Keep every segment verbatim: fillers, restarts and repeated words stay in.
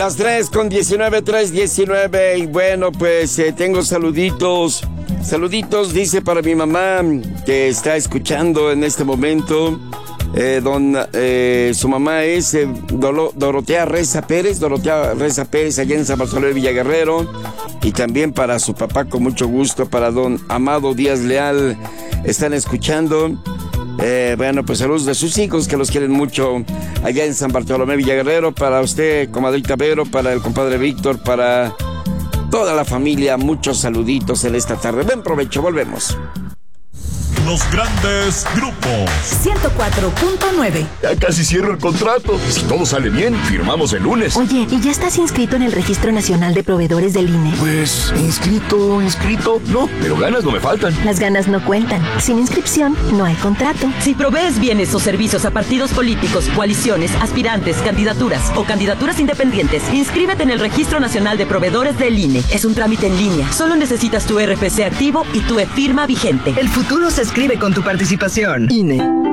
Las tres con diecinueve, tres diecinueve. Y bueno, pues eh, tengo saluditos. Saluditos, dice para mi mamá que está escuchando en este momento. Eh, don, eh, su mamá es eh, Dolo, Dorotea Reza Pérez, Dorotea Reza Pérez, allá en San Bartolomé de Villaguerrero. Y también para su papá, con mucho gusto, para don Amado Díaz Leal, están escuchando. Eh, bueno, pues saludos de sus hijos, que los quieren mucho, allá en San Bartolomé Villaguerrero. Para usted, comadrita Vero, para el compadre Víctor, para toda la familia, muchos saluditos en esta tarde. Buen provecho, volvemos. Los grandes grupos. ciento cuatro punto nueve. Ya casi cierro el contrato. Si todo sale bien, firmamos el lunes. Oye, ¿y ya estás inscrito en el Registro Nacional de Proveedores del I N E? Pues, inscrito, inscrito, no, pero ganas no me faltan. Las ganas no cuentan. Sin inscripción, no hay contrato. Si provees bienes o servicios a partidos políticos, coaliciones, aspirantes, candidaturas o candidaturas independientes, inscríbete en el Registro Nacional de Proveedores del I N E. Es un trámite en línea. Solo necesitas tu R F C activo y tu e-firma vigente. El futuro se escribe con tu participación. I N E.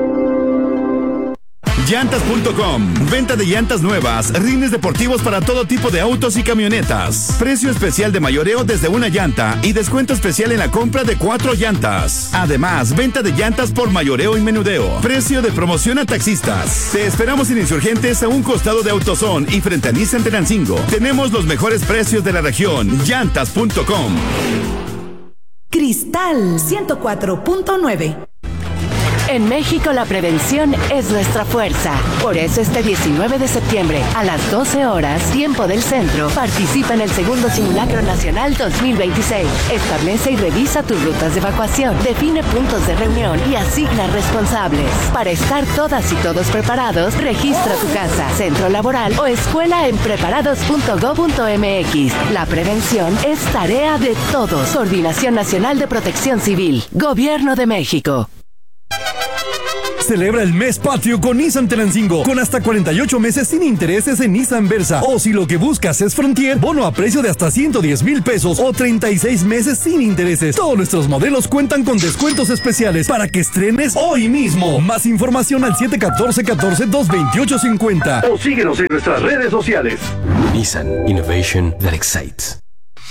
Llantas punto com. Venta de llantas nuevas, rines deportivos para todo tipo de autos y camionetas. Precio especial de mayoreo desde una llanta y descuento especial en la compra de cuatro llantas. Además, venta de llantas por mayoreo y menudeo. Precio de promoción a taxistas. Te esperamos en Insurgentes, a un costado de AutoZone y frente a Nissan Tenancingo. Tenemos los mejores precios de la región. Llantas punto com. Cristal ciento cuatro punto nueve. En México la prevención es nuestra fuerza. Por eso este diecinueve de septiembre a las doce horas, tiempo del centro, participa en el segundo Simulacro Nacional dos mil veintiséis. Establece y revisa tus rutas de evacuación, define puntos de reunión y asigna responsables. Para estar todas y todos preparados, registra tu casa, centro laboral o escuela en preparados punto gob punto mx. La prevención es tarea de todos. Coordinación Nacional de Protección Civil. Gobierno de México. Celebra el mes patrio con Nissan Tenancingo, con hasta cuarenta y ocho meses sin intereses en Nissan Versa. O si lo que buscas es Frontier, bono a precio de hasta ciento diez mil pesos o treinta y seis meses sin intereses. Todos nuestros modelos cuentan con descuentos especiales para que estrenes hoy mismo. Más información al siete uno cuatro, uno cuatro, dos dos ocho cinco cero. O síguenos en nuestras redes sociales. Nissan Innovation that excites.